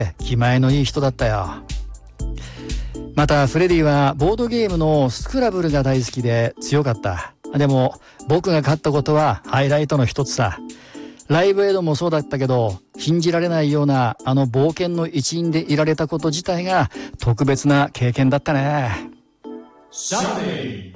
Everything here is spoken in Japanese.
気前のいい人だったよ。またフレディはボードゲームのスクラブルが大好きで強かった。でも僕が勝ったことはハイライトの一つさ。ライブエイドもそうだったけど、信じられないようなあの冒険の一員でいられたこと自体が特別な経験だったね。 サンデー